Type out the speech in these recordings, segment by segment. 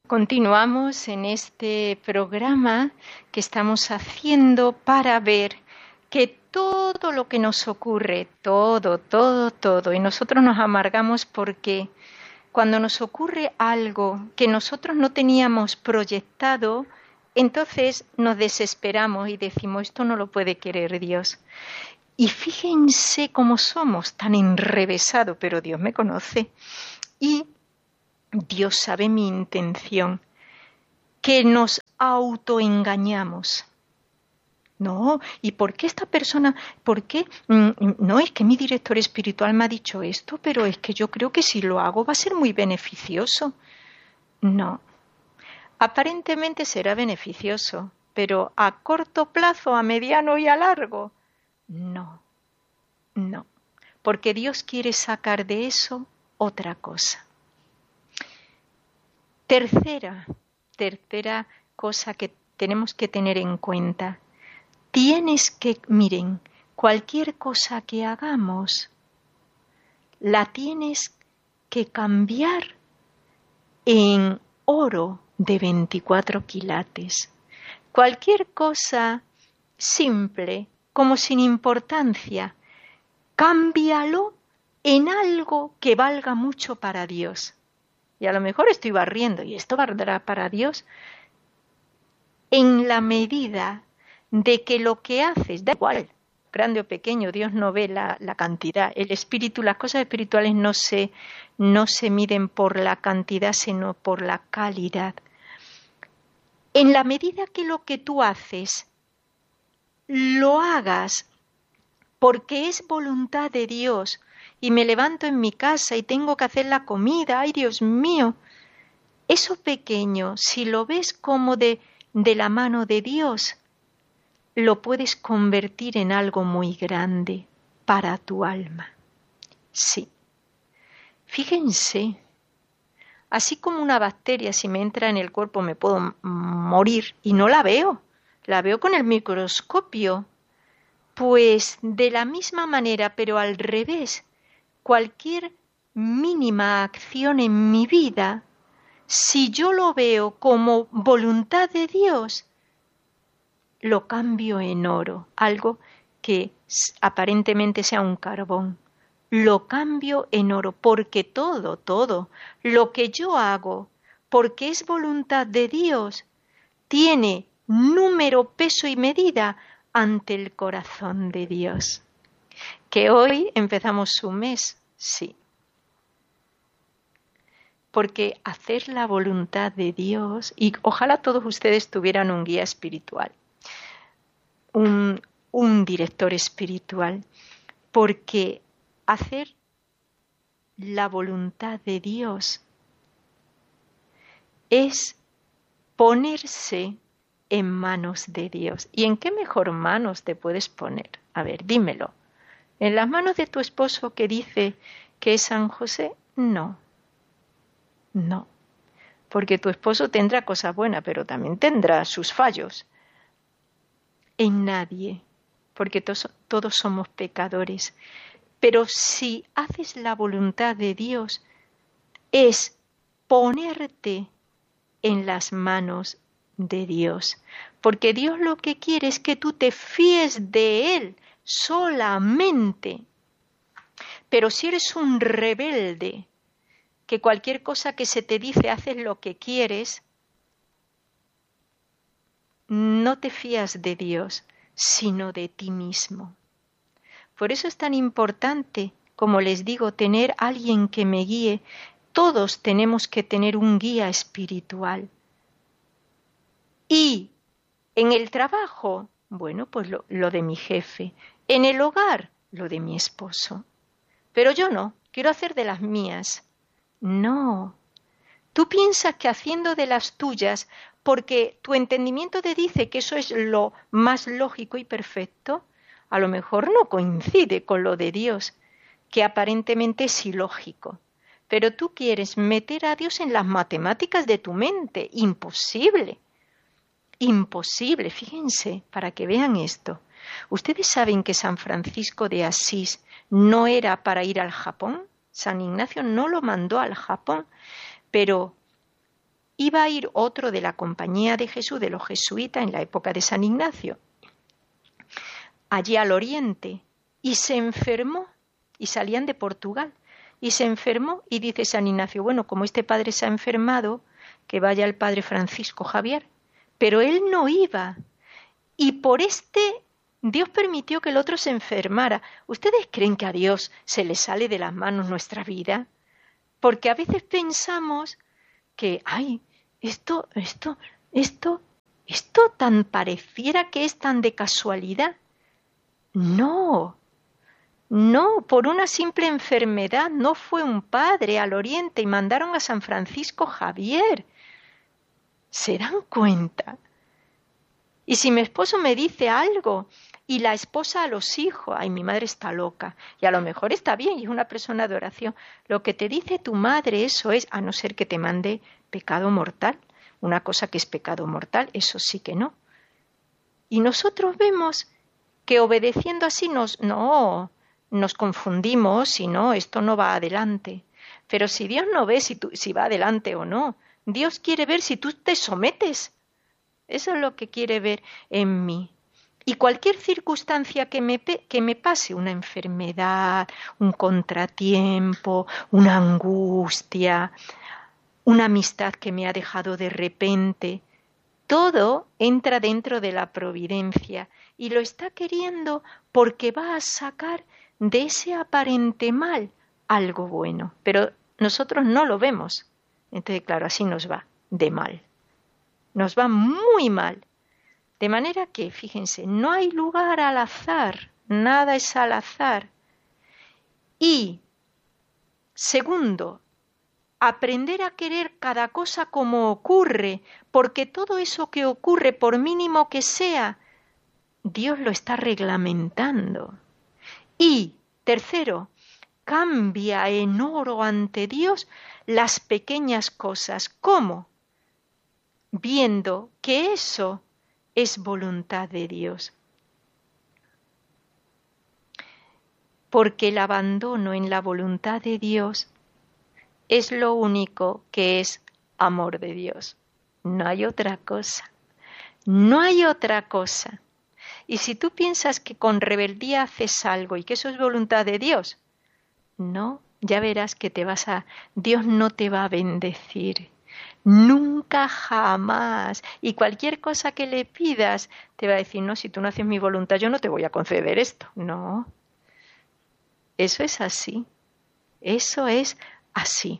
Continuamos en este programa que estamos haciendo para ver que todo lo que nos ocurre, todo, y nosotros nos amargamos porque cuando nos ocurre algo que nosotros no teníamos proyectado, entonces nos desesperamos y decimos, esto no lo puede querer Dios. Y fíjense cómo somos tan enrevesados, pero Dios me conoce y Dios sabe mi intención. Que nos autoengañamos. No, ¿y por qué esta persona? ¿Por qué? No, es que mi director espiritual me ha dicho esto, pero es que yo creo que si lo hago va a ser muy beneficioso. No, aparentemente será beneficioso, pero a corto plazo, a mediano y a largo, no, no, porque Dios quiere sacar de eso otra cosa. Tercera cosa que tenemos que tener en cuenta. Miren, cualquier cosa que hagamos, la tienes que cambiar en oro de 24 quilates. Cualquier cosa simple, como sin importancia, cámbialo en algo que valga mucho para Dios. Y a lo mejor estoy barriendo, ¿y esto valdrá para Dios? En la medida de que lo que haces, da igual, grande o pequeño, Dios no ve la cantidad. El espíritu, las cosas espirituales no se miden por la cantidad, sino por la calidad. En la medida que lo que tú haces lo hagas porque es voluntad de Dios, y me levanto en mi casa y tengo que hacer la comida, ¡ay Dios mío! Eso pequeño, si lo ves como de la mano de Dios, lo puedes convertir en algo muy grande para tu alma. Sí. Fíjense, así como una bacteria si me entra en el cuerpo me puedo morir y no la veo con el microscopio. Pues de la misma manera, pero al revés, cualquier mínima acción en mi vida, si yo lo veo como voluntad de Dios, lo cambio en oro, algo que aparentemente sea un carbón. Lo cambio en oro porque todo, lo que yo hago, porque es voluntad de Dios, tiene número, peso y medida ante el corazón de Dios. Que hoy empezamos su mes, sí. Porque hacer la voluntad de Dios, y ojalá todos ustedes tuvieran un guía espiritual, un director espiritual, porque hacer la voluntad de Dios es ponerse en manos de Dios. ¿Y en qué mejor manos te puedes poner? A ver, dímelo. ¿En las manos de tu esposo que dice que es San José? No. No. Porque tu esposo tendrá cosas buenas, pero también tendrá sus fallos. En nadie. Porque todos somos pecadores. Pero si haces la voluntad de Dios, es ponerte en las manos de Dios. Porque Dios lo que quiere es que tú te fíes de Él solamente. Pero si eres un rebelde, que cualquier cosa que se te dice haces lo que quieres, no te fías de Dios, sino de ti mismo. Por eso es tan importante, como les digo, tener alguien que me guíe. Todos tenemos que tener un guía espiritual. Y en el trabajo, bueno, pues lo de mi jefe. En el hogar, lo de mi esposo. Pero yo no, quiero hacer de las mías. No. Tú piensas que haciendo de las tuyas, porque tu entendimiento te dice que eso es lo más lógico y perfecto, a lo mejor no coincide con lo de Dios, que aparentemente es ilógico. Pero tú quieres meter a Dios en las matemáticas de tu mente. Imposible. Imposible. Fíjense, para que vean esto. ¿Ustedes saben que San Francisco de Asís no era para ir al Japón? San Ignacio no lo mandó al Japón, pero iba a ir otro de la Compañía de Jesús, de los jesuitas, en la época de San Ignacio, allí al oriente, y se enfermó, y salían de Portugal, y se enfermó, y dice San Ignacio, bueno, como este padre se ha enfermado, que vaya el padre Francisco Javier. Pero él no iba, y por Dios permitió que el otro se enfermara. ¿Ustedes creen que a Dios se le sale de las manos nuestra vida? Porque a veces pensamos que, ay, esto tan pareciera que es tan de casualidad. No, por una simple enfermedad no fue un padre al oriente y mandaron a San Francisco Javier. ¿Se dan cuenta? Y si mi esposo me dice algo y la esposa a los hijos, ay, mi madre está loca, y a lo mejor está bien y es una persona de oración, lo que te dice tu madre, eso es, a no ser que te mande pecado mortal, una cosa que es pecado mortal, eso sí que no. Y nosotros vemos que obedeciendo así nos confundimos y no, esto no va adelante. Pero si Dios no ve si va adelante o no, Dios quiere ver si tú te sometes. Eso es lo que quiere ver en mí. Y cualquier circunstancia que me pase, una enfermedad, un contratiempo, una angustia, una amistad que me ha dejado de repente, todo entra dentro de la providencia y lo está queriendo porque va a sacar de ese aparente mal algo bueno. Pero nosotros no lo vemos. Entonces, claro, así nos va de mal. Nos va muy mal. De manera que, fíjense, no hay lugar al azar, nada es al azar. Y, segundo, aprender a querer cada cosa como ocurre, porque todo eso que ocurre, por mínimo que sea, Dios lo está reglamentando. Y, tercero, cambia en oro ante Dios las pequeñas cosas. ¿Cómo? Viendo que eso es voluntad de Dios. Porque el abandono en la voluntad de Dios es lo único que es amor de Dios. No hay otra cosa. No hay otra cosa. Y si tú piensas que con rebeldía haces algo y que eso es voluntad de Dios, no, ya verás que Dios no te va a bendecir. Nunca jamás. Y cualquier cosa que le pidas, te va a decir, no, si tú no haces mi voluntad, yo no te voy a conceder esto. No. Eso es así. Eso es así.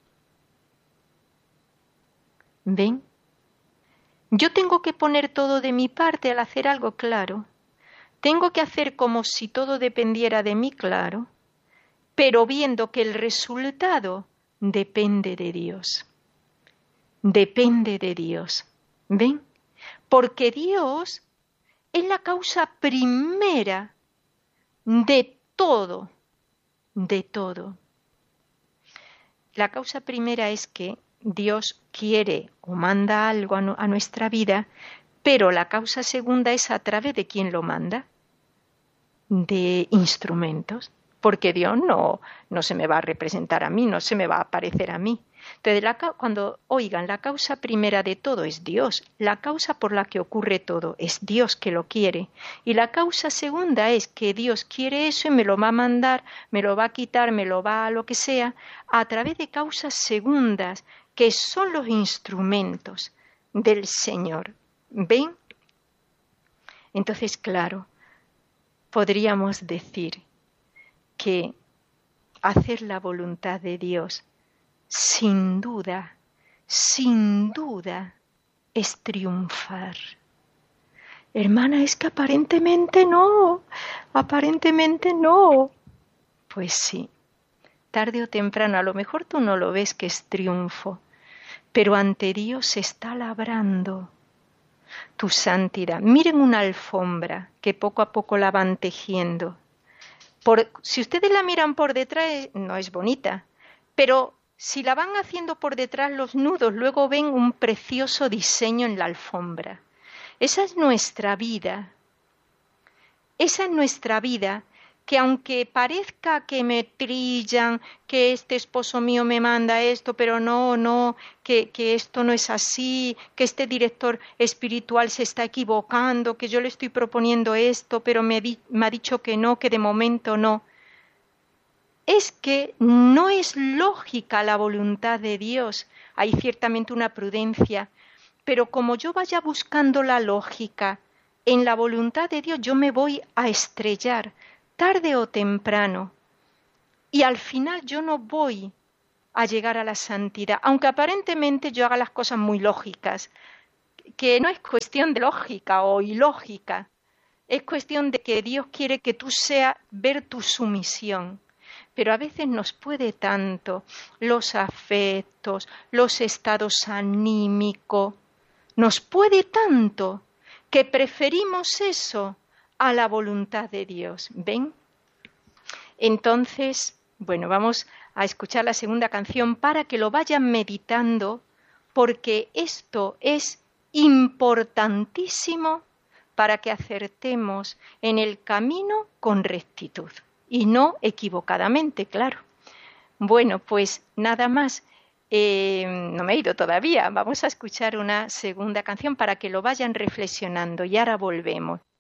¿Ven? Yo tengo que poner todo de mi parte al hacer algo, claro. Tengo que hacer como si todo dependiera de mí, claro. Pero viendo que el resultado depende de Dios. Depende de Dios. ¿Ven? Porque Dios es la causa primera de todo. De todo. La causa primera es que Dios quiere o manda algo a nuestra vida, pero la causa segunda es a través de quién lo manda. De instrumentos. Porque Dios no se me va a representar a mí, no se me va a aparecer a mí. Entonces, cuando oigan, la causa primera de todo es Dios, la causa por la que ocurre todo es Dios que lo quiere, y la causa segunda es que Dios quiere eso y me lo va a mandar, me lo va a quitar, me lo va a lo que sea, a través de causas segundas, que son los instrumentos del Señor. ¿Ven? Entonces, claro, podríamos decir que hacer la voluntad de Dios, sin duda, es triunfar. Hermana, es que aparentemente no. Pues sí, tarde o temprano, a lo mejor tú no lo ves que es triunfo, pero ante Dios se está labrando tu santidad. Miren una alfombra que poco a poco la van tejiendo. Si ustedes la miran por detrás, no es bonita, pero si la van haciendo por detrás los nudos, luego ven un precioso diseño en la alfombra. Esa es nuestra vida. Esa es nuestra vida que aunque parezca que me trillan, que este esposo mío me manda esto, pero no, que esto no es así, que este director espiritual se está equivocando, que yo le estoy proponiendo esto, pero me ha dicho que no, que de momento no. Es que no es lógica la voluntad de Dios. Hay ciertamente una prudencia, pero como yo vaya buscando la lógica en la voluntad de Dios, yo me voy a estrellar tarde o temprano. Y al final yo no voy a llegar a la santidad, aunque aparentemente yo haga las cosas muy lógicas, que no es cuestión de lógica o ilógica, es cuestión de que Dios quiere que tú seas ver tu sumisión. Pero a veces nos puede tanto los afectos, los estados anímicos, nos puede tanto que preferimos eso a la voluntad de Dios. ¿Ven? Entonces, bueno, vamos a escuchar la segunda canción para que lo vayan meditando, porque esto es importantísimo para que acertemos en el camino con rectitud y no equivocadamente, claro. Bueno, pues nada más. No me he ido todavía. Vamos a escuchar una segunda canción para que lo vayan reflexionando y ahora volvemos.